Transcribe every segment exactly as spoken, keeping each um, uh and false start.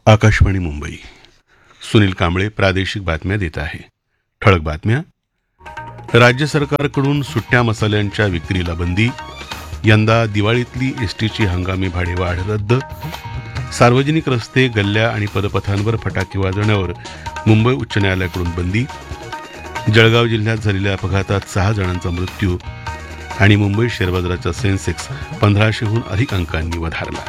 आकाशवाणी मुंबई. सुनील कांबळे प्रादेशिक बातम्या देत आहे. ठळक बातम्या. राज्य सरकारकडून सुट्ट्या मसाल्यांच्या विक्रीला बंदी. यंदा दिवाळीतली एसटीची हंगामी भाडेवाढ रद्द. सार्वजनिक रस्ते, गल्ल्या आणि पदपथांवर फटाके वाजवण्यावर मुंबई उच्च न्यायालयाकडून बंदी. जळगाव जिल्ह्यात झालेल्या अपघातात सहा जणांचा मृत्यू. आणि मुंबई शेअर बाजाराचा सेन्सेक्स पंधराशेहून अधिक अंकांनी वधारला.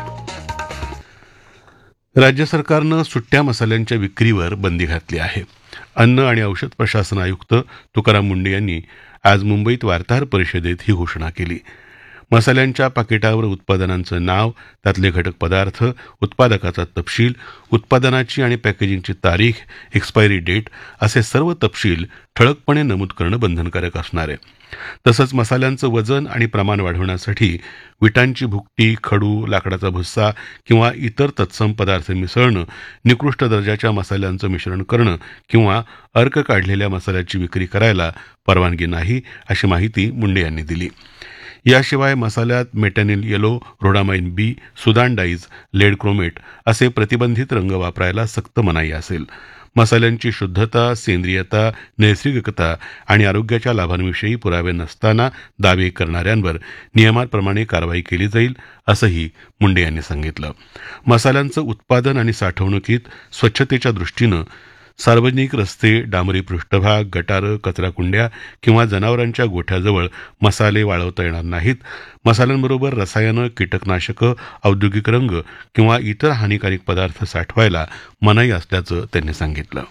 राज्य सरकारनं सुट्ट्या मसाल्यांच्या विक्रीवर बंदी घातली आहे. अन्न आणि औषध प्रशासन आयुक्त तुकाराम मुंढे यांनी आज मुंबईत वार्ताहर परिषदेत ही घोषणा केली. मसाल्यांच्या पाकिटावर उत्पादनांचं नाव, त्यातले घटक पदार्थ, उत्पादकाचा तपशील, उत्पादनाची आणि पॅकेजिंगची तारीख, एक्सपायरी डेट असे सर्व तपशील ठळकपणे नमूद करणं बंधनकारक असणार आहे. तसंच मसाल्यांचं वजन आणि प्रमाण वाढवण्यासाठी विटांची भुकटी, खडू, लाकडाचा भुस्सा किंवा इतर तत्सम पदार्थ मिसळणं, निकृष्ट दर्जाच्या मसाल्यांचं मिश्रण करणं किंवा अर्क काढलेल्या मसाल्याची विक्री करायला परवानगी नाही, अशी माहिती मुंडे यांनी दिली. याशिवाय मसाल्यात मेटॅनिल येलो, रोडामाइन बी, सुदान डाईज, लेड क्रोमेट असे प्रतिबंधित रंग वापरायला सक्त मनाई असेल. मसाल्यांची शुद्धता, सेंद्रियता, नैसर्गिकता आणि आरोग्याच्या लाभांविषयी पुरावे नसताना दावे करणाऱ्यांवर नियमाप्रमाणे कारवाई केली जाईल, असंही मुंडे यांनी सांगितलं. मसाल्यांचं उत्पादन आणि साठवणुकीत स्वच्छतेच्या दृष्टीनं सार्वजनिक रस्ते, डांबरी पृष्ठभाग, गटारं, कचराकुंड्या किंवा जनावरांच्या गोठ्याजवळ मसाले वाळवता येणार नाहीत. मसाल्यांबरोबर रसायनं, कीटकनाशकं, औद्योगिक रंग किंवा इतर हानिकारक पदार्थ साठवायला मनाई असल्याचं त्यांनी सांगितलं.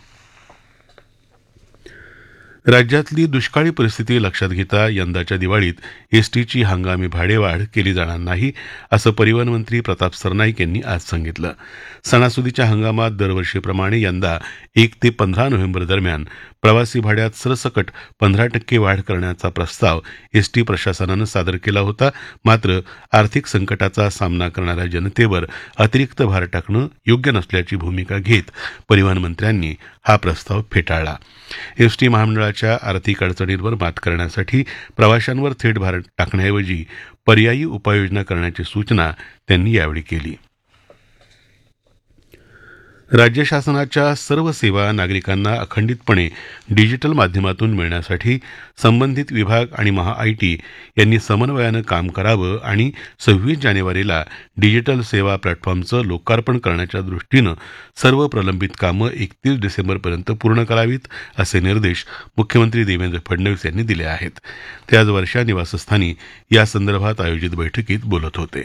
राज्यातली दुष्काळी परिस्थिती लक्षात घेता यंदाच्या दिवाळीत एसटीची हंगामी भाडेवाढ केली जाणार नाही, असं परिवहन मंत्री प्रताप सरनाईक यांनी आज सांगितलं. सणासुदीच्या हंगामात दरवर्षीप्रमाणे यंदा एक ते पंधरा नोव्हेंबर दरम्यान प्रवासी भाड्यात सरसकट पंधरा टक्के वाढ करण्याचा प्रस्ताव एसटी प्रशासनानं सादर केला होता. मात्र आर्थिक संकटाचा सामना करणाऱ्या जनतेवर अतिरिक्त भार टाकणं योग्य नसल्याची भूमिका घेत परिवहन मंत्र्यांनी हा प्रस्ताव फेटाळला. एसटी महामंडळाच्या आर्थिक अडचणींवर मात करण्यासाठी प्रवाशांवर थेट भार टाकण्याऐवजी पर्यायी उपाययोजना करण्याची सूचना त्यांनी यावेळी केली. राज्य शासनाच्या सर्व सेवा नागरिकांना अखंडितपणे डिजिटल माध्यमातून मिळण्यासाठी संबंधित विभाग आणि महाआयटी यांनी समन्वयानं काम करावं आणि सव्वीस जानेवारीला डिजिटल सेवा प्लॅटफॉर्मचं लोकार्पण करण्याच्या दृष्टीनं सर्व प्रलंबित कामं एकतीस डिसेंबरपर्यंत पूर्ण करावीत, असे निर्देश मुख्यमंत्री देवेंद्र फडणवीस यांनी दिले आहेत. ते आज वर्षा निवासस्थानी यासंदर्भात आयोजित बैठकीत बोलत होते.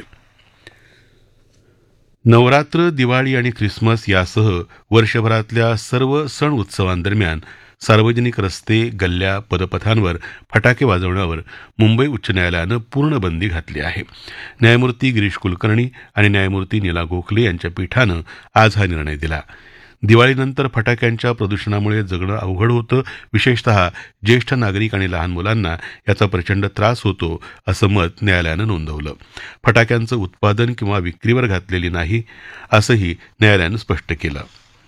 नवरात्र, दिवाळी आणि ख्रिसमस यासह वर्षभरातल्या सर्व सण उत्सवांदरम्यान सार्वजनिक रस्ते, गल्ल्या, पदपथांवर फटाके वाजवण्यावर मुंबई उच्च न्यायालयानं पूर्ण बंदी घातली आहे. न्यायमूर्ती गिरीश कुलकर्णी आणि न्यायमूर्ती नीला गोखले यांच्या पीठानं आज हा निर्णय दिला. दिवाळीनंतर फटाक्यांच्या प्रदूषणामुळे जगणं अवघड होतं, विशेषतः ज्येष्ठ नागरिक आणि लहान मुलांना याचा प्रचंड त्रास होतो, असं मत न्यायालयानं नोंदवलं. फटाक्यांचं उत्पादन किंवा विक्रीवर घातलेली नाही, असंही न्यायालयानं स्पष्ट केलं.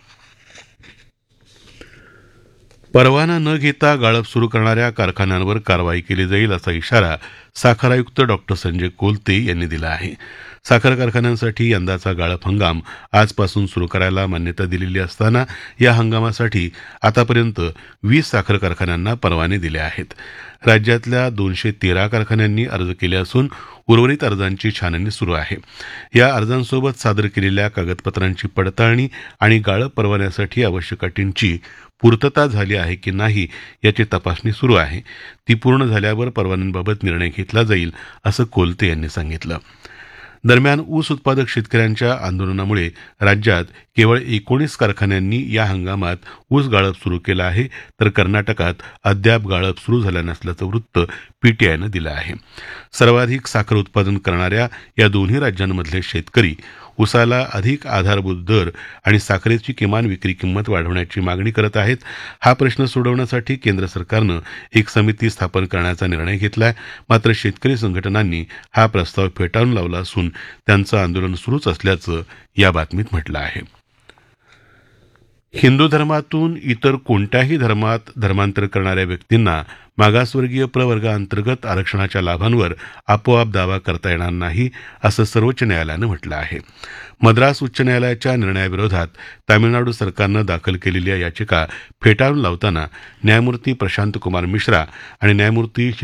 परवाना न घेता गाळप सुरू करणाऱ्या कारखान्यांवर कारवाई केली जाईल, असा इशारा साखर आयुक्त डॉक्टर संजय कोलते यांनी दिला आहे. साखर कारखान्यांसाठी यंदाचा गाळप हंगाम आजपासून सुरू करायला मान्यता दिलेली असताना या हंगामासाठी आतापर्यंत वीस साखर कारखान्यांना परवाने दिले आहेत. राज्यातल्या दोनशे तेरा कारखान्यांनी अर्ज केले असून उर्वरित अर्जांची छाननी सुरू आहे. या अर्जांसोबत सादर केलेल्या कागदपत्रांची पडताळणी आणि गाळप परवान्यासाठी आवश्यक अटींची पूर्तता झाली आहे की नाही याची तपासणी सुरू आहे. ती पूर्ण झाल्यावर परवान्यांबाबत निर्णय घेतला जाईल, असं कोलते यांनी सांगितलं. दरम्यान ऊस उत्पादक शेतकऱ्यांच्या आंदोलनामुळे राज्यात केवळ एकोणीस कारखान्यांनी या हंगामात ऊस गाळप सुरू केलं आहे, तर कर्नाटकात अद्याप गाळप सुरू झालं नसल्याचं वृत्त पीटीआयनं दिलं आहे. सर्वाधिक साखर उत्पादन करणाऱ्या या दोन्ही राज्यांमधले शेतकरी ऊसाला अधिक आधारभूत दर आणि साखरेची किमान विक्री किंमत वाढवण्याची मागणी करत आहेत. हा प्रश्न सोडवण्यासाठी केंद्र सरकारनं एक समिती स्थापन करण्याचा निर्णय घेतलाय. मात्र शेतकरी संघटनांनी हा प्रस्ताव फेटाळून लावला असून त्यांचं आंदोलन सुरूच असल्याचं या बातमीत म्हटलं आहे. हिंदू धर्मातून इतर कोणत्याही धर्मात धर्मांतर करणाऱ्या व्यक्तींना मागासवर्गीय प्रवर्गाअंतर्गत आरक्षणाच्या लाभांवर आपोआप दावा करता येणार नाही असं सर्वोच्च न्यायालयानं म्हटलं आहे. मद्रास उच्च न्यायालयाच्या निर्णयाविरोधात तामिळनाडू सरकारनं दाखल केलेल्या याचिका फेटाळून लावताना न्यायमूर्ती प्रशांत कुमार मिश्रा आणि न्यायमूर्ती